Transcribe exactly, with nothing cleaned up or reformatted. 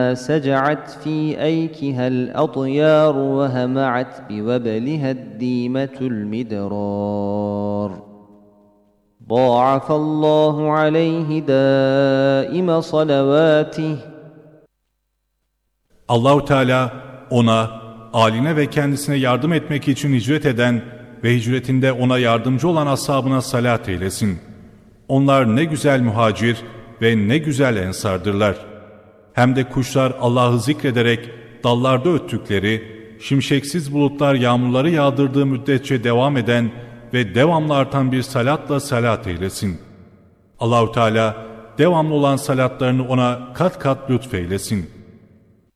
سجعت في أيكها الأطيار وهمعت بوبلها الديمة المدرار ضاعف الله عليه دائم صلواته. Allah-u Teala ona, âline ve kendisine yardım etmek için hicret eden ve hicretinde ona yardımcı olan ashabına salat eylesin. Onlar ne güzel muhacir ve ne güzel ensardırlar. Hem de kuşlar Allah'ı zikrederek dallarda öttükleri, şimşeksiz bulutlar yağmurları yağdırdığı müddetçe devam eden ve devamlı artan bir salatla salat eylesin. Allah-u Teala devamlı olan salatlarını ona kat kat lütfeylesin.